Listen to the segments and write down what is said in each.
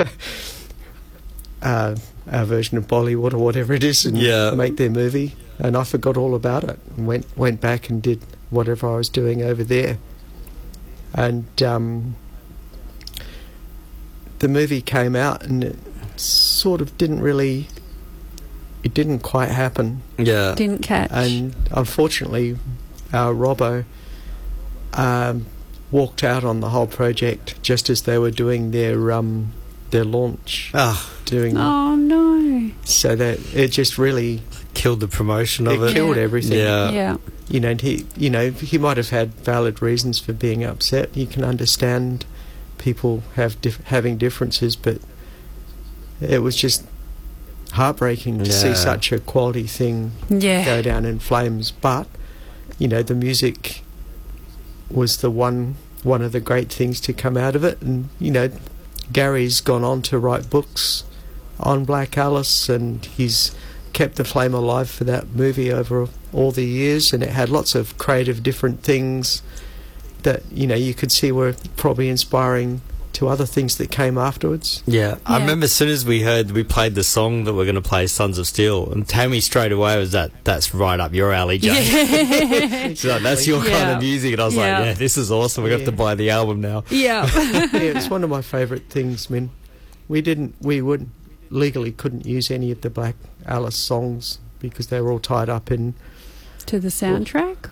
our version of Bollywood or whatever it is, and make their movie. And I forgot all about it and went back and did whatever I was doing over there. And the movie came out, and it sort of didn't quite happen. Yeah. Didn't catch. And unfortunately, Robbo walked out on the whole project just as they were doing their launch. Oh no! So that it just really killed the promotion of it. It killed everything. Yeah. You know, he might have had valid reasons for being upset. You can understand people having differences, but it was just heartbreaking to see such a quality thing go down in flames. But you know, the music was the one of the great things to come out of it. And you know, Gary's gone on to write books on Black Alice, and he's kept the flame alive for that movie over all the years, and it had lots of creative different things that, you know, you could see were probably inspiring to other things that came afterwards. Yeah. I remember as soon as we played the song that we're going to play, Sons of Steel, and Tammy straight away was that's right up your alley, Jane. She's like, that's your kind of music. And I was like, yeah, this is awesome. We have to buy the album now. Yeah. It's one of my favourite things. I mean, we legally couldn't use any of the Black Alice songs because they were all tied up in... To the soundtrack?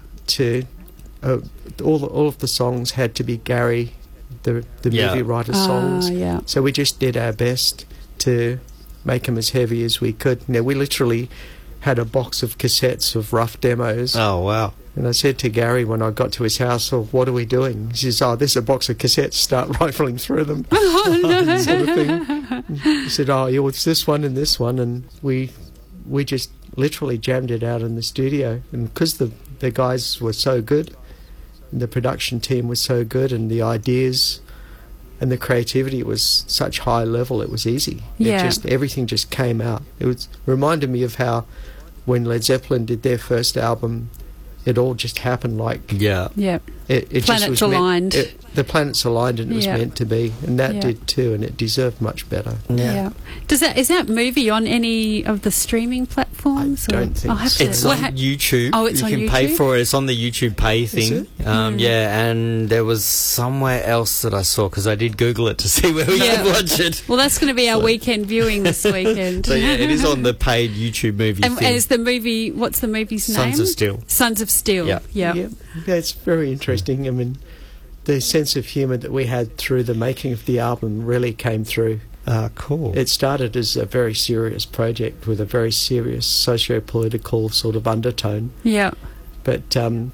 All of the songs had to be Gary, the movie writer's songs. Yeah. So we just did our best to make them as heavy as we could. Now, we literally had a box of cassettes of rough demos. Oh, wow. And I said to Gary when I got to his house, "Oh, what are we doing?" He says, "There's a box of cassettes, start rifling through them." Oh, no. Sort of thing. He said, it's this one and this one. And we just literally jammed it out in the studio. And because the guys were so good, and the production team was so good, and the ideas and the creativity was such high level, it was easy. Yeah. Everything just came out. It reminded me of how when Led Zeppelin did their first album, it all just happened like... Yeah. It planets just was aligned. The planets aligned, and it was meant to be, and that did too, and it deserved much better. Yeah. Is that movie on any of the streaming platforms? I don't think so. It's on YouTube. Oh, it's on YouTube? You can pay for it. It's on the YouTube Pay thing. Is it? Yeah, and there was somewhere else that I saw, because I did Google it to see where we could watch it. Well, that's going to be our weekend viewing this weekend. So yeah, it is on the paid YouTube movie thing. And is the movie, what's the movie's name? Sons of Steel. Sons of Steel. Yeah, it's very interesting. I mean, the sense of humour that we had through the making of the album really came through. Cool. It started as a very serious project with a very serious socio-political sort of undertone. Yeah. But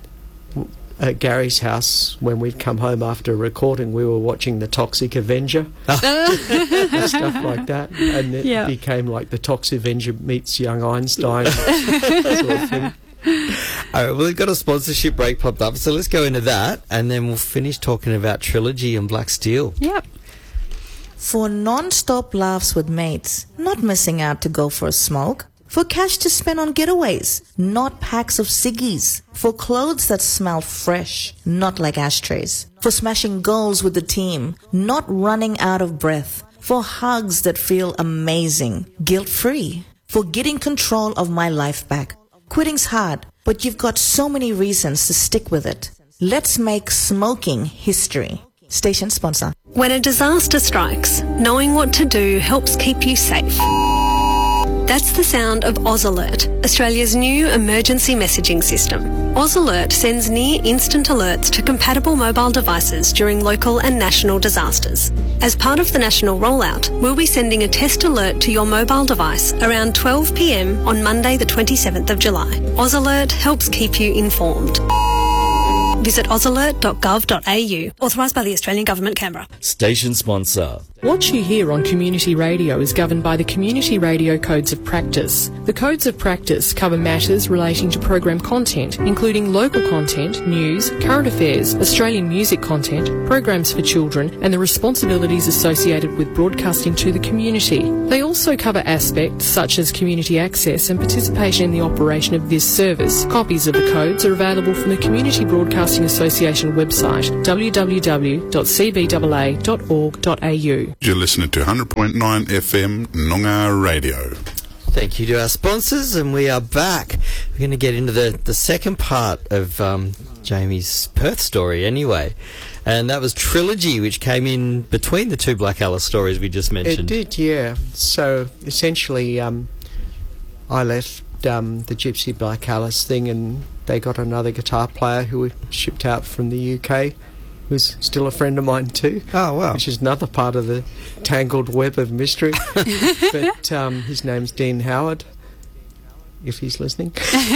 at Gary's house, when we'd come home after recording, we were watching The Toxic Avenger and stuff like that, and it became like The Toxic Avenger meets Young Einstein sort of thing. All right, well, we've got a sponsorship break popped up, so let's go into that, and then we'll finish talking about Trilogy and Black Steel. Yep. For non-stop laughs with mates, not missing out to go for a smoke. For cash to spend on getaways, not packs of ciggies. For clothes that smell fresh, not like ashtrays. For smashing goals with the team, not running out of breath. For hugs that feel amazing, guilt-free. For getting control of my life back. Quitting's hard, but you've got so many reasons to stick with it. Let's make smoking history. Station sponsor. When a disaster strikes, knowing what to do helps keep you safe. That's the sound of AusAlert, Australia's new emergency messaging system. AusAlert sends near instant alerts to compatible mobile devices during local and national disasters. As part of the national rollout, we'll be sending a test alert to your mobile device around 12 p.m. on Monday the 27th of July. AusAlert helps keep you informed. Visit ausalert.gov.au. Authorised by the Australian Government, Canberra. Station sponsor. What you hear on community radio is governed by the Community Radio Codes of Practice. The Codes of Practice cover matters relating to program content, including local content, news, current affairs, Australian music content, programs for children, and the responsibilities associated with broadcasting to the community. They also cover aspects such as community access and participation in the operation of this service. Copies of the codes are available from the Community Broadcasting Association website, www.cbaa.org.au. You're listening to 100.9 FM Noongar Radio. Thank you to our sponsors, and we are back. We're going to get into the second part of Jamie's Perth story anyway. And that was Trilogy, which came in between the two Black Alice stories we just mentioned. It did, yeah. So essentially, I left the Gypsy Black Alice thing, and they got another guitar player who we shipped out from the UK, who's still a friend of mine too. Oh, wow. Which is another part of the tangled web of mystery. But his name's Dean Howard, if he's listening.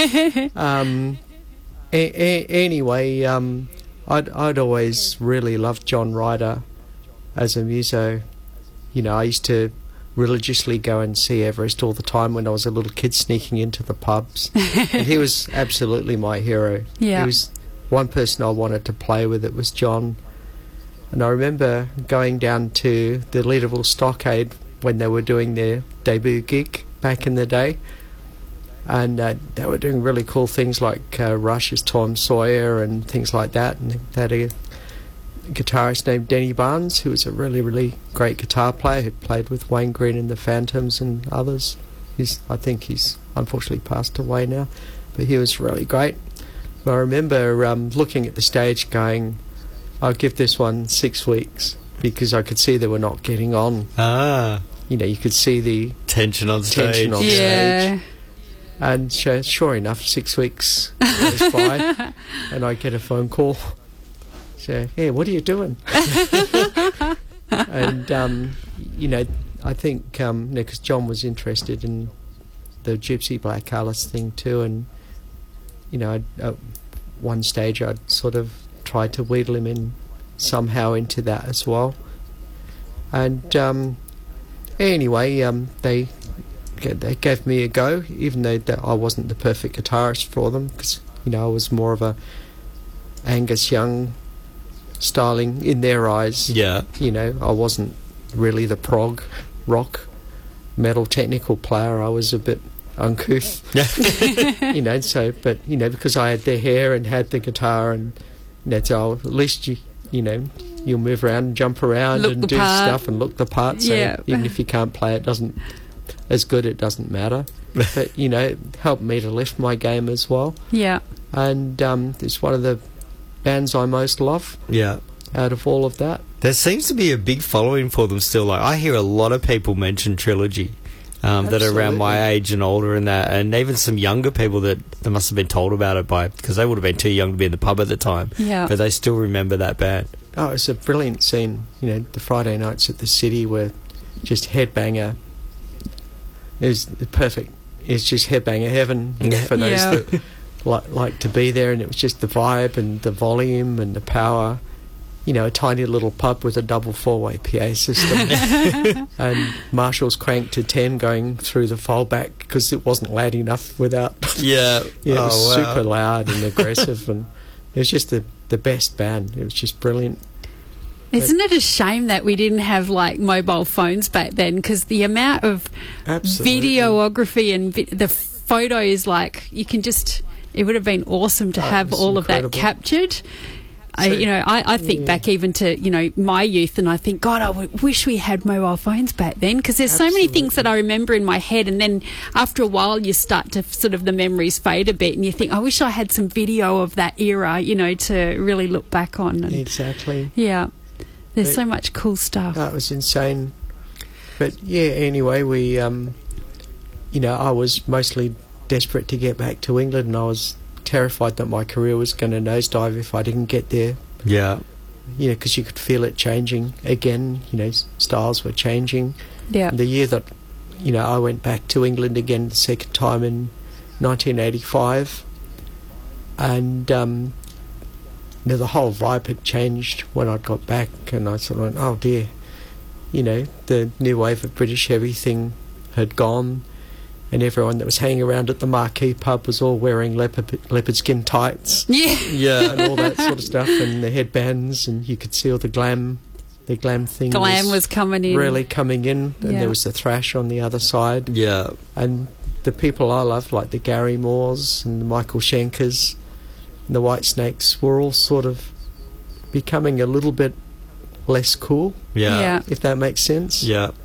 Anyway, I'd always really loved John Ryder as a muso. You know, I used to religiously go and see Everest all the time when I was a little kid, sneaking into the pubs. And he was absolutely my hero. Yeah. He was one person I wanted to play with. It was John. And I remember going down to the Leederville Stockade when they were doing their debut gig back in the day. And they were doing really cool things like Rush's Tom Sawyer and things like that. And they had a guitarist named Denny Barnes, who was a really, really great guitar player, who played with Wayne Green and the Phantoms and others. I think he's unfortunately passed away now, but he was really great. But I remember looking at the stage going, I'll give this one 6 weeks, because I could see they were not getting on. Ah. You know, you could see the tension on stage. Stage. And sure enough, 6 weeks goes by, and I get a phone call. So, yeah, what are you doing? And, you know, I think, because John was interested in the Gypsy Black Alice thing too, and, you know, at one stage I'd sort of tried to wheedle him in somehow into that as well. And anyway, they gave me a go, even though I wasn't the perfect guitarist for them, because, you know, I was more of a Angus Young styling in their eyes. Yeah. You know, I wasn't really the prog rock metal technical player. I was a bit uncouth. You know, so, but, you know, because I had their hair and had the guitar, and that's all, at least you know, you'll move around and jump around and do stuff and look the part. So even if you can't play it doesn't matter. But, you know, it helped me to lift my game as well. Yeah. And it's one of the bands I most love. Yeah. Out of all of that. There seems to be a big following for them still. Like, I hear a lot of people mention Trilogy that are around my age and older, and even some younger people that they must have been told about it by, because they would have been too young to be in the pub at the time. Yeah. But they still remember that band. Oh, it's a brilliant scene. You know, the Friday nights at the City were just headbanger. It was perfect. It's just headbanger heaven for those that like to be there, and it was just the vibe and the volume and the power. You know, a tiny little pub with a double four-way PA system, and Marshall's cranked to 10 going through the foldback because it wasn't loud enough without. Yeah, it was super loud and aggressive, and it was just the best band. It was just brilliant. Isn't it a shame that we didn't have, like, mobile phones back then? Because the amount of videography and the photos, like, you can just... It would have been awesome to have all of that captured. I think back even to, you know, my youth, and I think, God, I wish we had mobile phones back then, because there's so many things that I remember in my head, and then after a while you start to sort of, the memories fade a bit, and you think, I wish I had some video of that era, you know, to really look back on. And, exactly. Yeah. There's so much cool stuff. That was insane. But, yeah, anyway, we, you know, I was mostly desperate to get back to England, and I was terrified that my career was going to nosedive if I didn't get there. Yeah. You know, because you could feel it changing again. You know, styles were changing. Yeah. And the year that, you know, I went back to England again the second time in 1985, and you know, the whole vibe had changed when I got back, and I sort of went, oh dear, you know, the new wave of British heavy thing had gone, and everyone that was hanging around at the Marquee pub was all wearing leopard skin tights, and all that sort of stuff, and the headbands, and you could see all the glam thing. Glam was coming in, really coming in, and there was the thrash on the other side. Yeah, and the people I loved, like the Gary Moores and the Michael Schenkers, the White Snakes, were all sort of becoming a little bit less cool. Yeah. If that makes sense. Yeah.